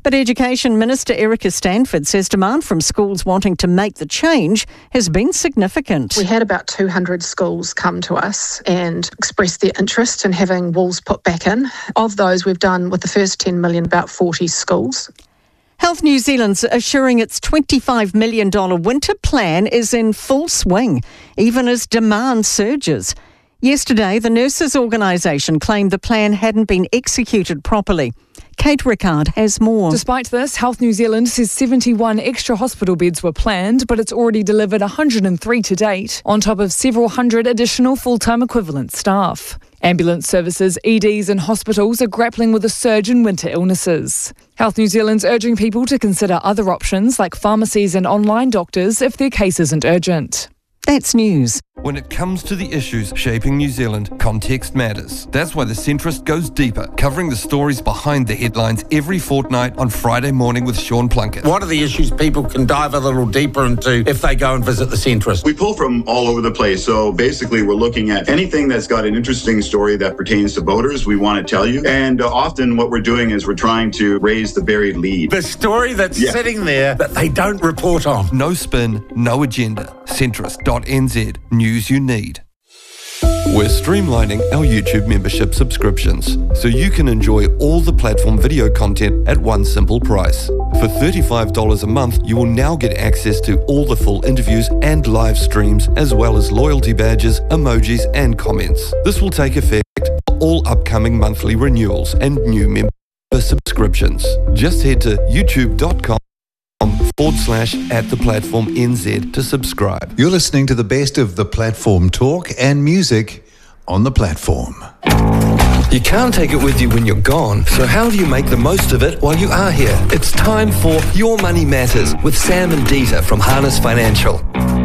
But Education Minister Erica Stanford says demand from schools wanting to make the change has been significant. We had about 200 schools come to us and express their interest in having walls put back in. Of those, we've done, with the first 10 million, about 40 schools. Health New Zealand's assuring its $25 million winter plan is in full swing, even as demand surges. Yesterday, the nurses' organisation claimed the plan hadn't been executed properly. Kate Rickard has more. Despite this, Health New Zealand says 71 extra hospital beds were planned, but it's already delivered 103 to date, on top of several hundred additional full-time equivalent staff. Ambulance services, EDs and hospitals are grappling with a surge in winter illnesses. Health New Zealand's urging people to consider other options like pharmacies and online doctors if their case isn't urgent. That's news. When it comes to the issues shaping New Zealand, context matters. That's why The Centrist goes deeper, covering the stories behind the headlines every fortnight on Friday morning with Sean Plunkett. What are the issues people can dive a little deeper into if they go and visit The Centrist? We pull from all over the place. So basically, we're looking at anything that's got an interesting story that pertains to voters, we want to tell you. And often what we're doing is we're trying to raise the buried lead. The story that's sitting there that they don't report on. No spin, no agenda. Centrist.nz. News you need. We're streamlining our YouTube membership subscriptions so you can enjoy all the platform video content at one simple price. For $35 a month, you will now get access to all the full interviews and live streams, as well as loyalty badges, emojis, and comments. This will take effect for all upcoming monthly renewals and new member subscriptions. Just head to youtube.com/@theplatformnz to subscribe. You're listening to the best of the platform talk and music on the platform. You can't take it with you when you're gone, so how do you make the most of it while you are here? It's time for Your Money Matters with Sam and Dieter from Harness Financial.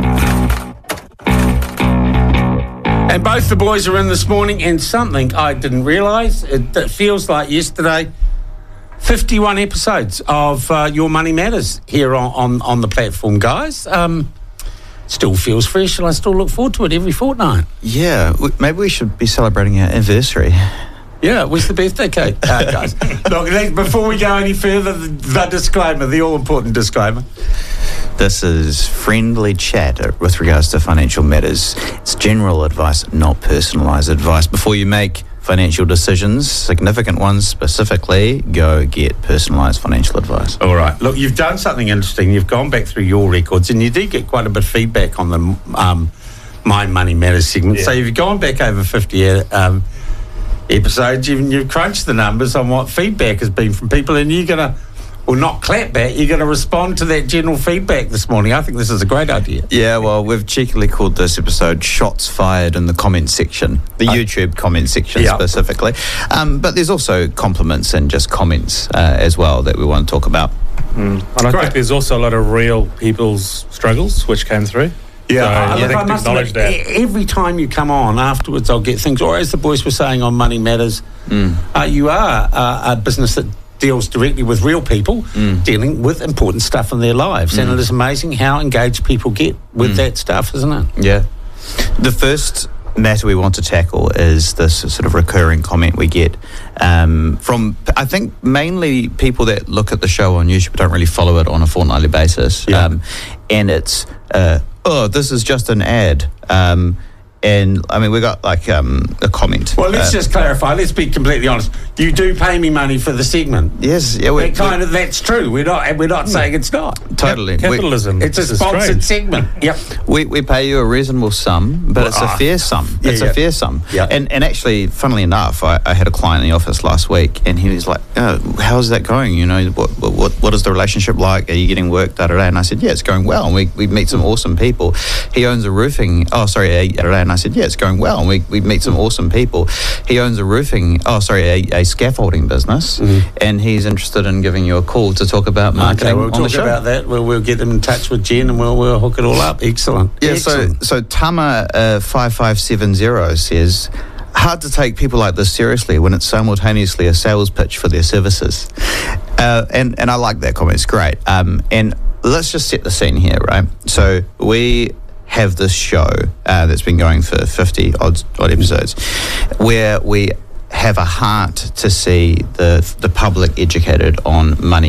And both the boys are in this morning, and something I didn't realise, it feels like yesterday, 51 episodes of Your Money Matters here on the platform, guys. Still feels fresh, and I still look forward to it every fortnight. Yeah, maybe we should be celebrating our anniversary. Yeah, where's the birthday cake, guys? Look, before we go any further, the disclaimer, the all-important disclaimer. This is friendly chat with regards to financial matters. It's general advice, not personalised advice. Before you make financial decisions, significant ones specifically, go get personalised financial advice. All right. Look, you've done something interesting. You've gone back through your records, and you did get quite a bit of feedback on the My Money Matters segment. Yeah. So you've gone back over 50 episodes, you've crunched the numbers on what feedback has been from people, and you're going to, well, not clap back, you're going to respond to that general feedback this morning. I think this is a great idea. Yeah, well, we've cheekily called this episode Shots Fired in the comment section, the YouTube comment section specifically. But there's also compliments and just comments as well that we want to talk about. And I think there's also a lot of real people's struggles which came through. Yeah, so I must acknowledge that. Every time you come on afterwards, I'll get things, or as the boys were saying on Money Matters, you are a business that deals directly with real people dealing with important stuff in their lives. And it is amazing how engaged people get with that stuff, isn't it? Yeah. The first matter we want to tackle is this sort of recurring comment we get from, I think, mainly people that look at the show on YouTube but don't really follow it on a fortnightly basis. And it's, oh, this is just an ad. And I mean, we got like a comment. Well, let's just clarify. Let's be completely honest. You do pay me money for the segment. Yes, yeah, that's true. We're not saying it's not. Totally, capitalism. It's a sponsored segment. Yep. We pay you a reasonable sum, but it's a fair sum. It's a fair sum. Yeah. And actually, funnily enough, I had a client in the office last week, and he was like, "Oh, how's that going? You know, what is the relationship like? Are you getting work? Da da da." And I said, "Yeah, it's going well. And we meet some awesome people." He owns a roofing. And I said, yeah, it's going well. And we meet some awesome people. He owns a scaffolding business, and he's interested in giving you a call to talk about marketing. Okay, we'll talk about that. We'll get them in touch with Jen, and we'll hook it all up. Excellent. Yeah. Excellent. So Tama 5570 says, hard to take people like this seriously when it's simultaneously a sales pitch for their services. And I like that comment. It's great. And let's just set the scene here, right? So we have this show that's been going for 50 odd episodes, where we have a heart to see the public educated on money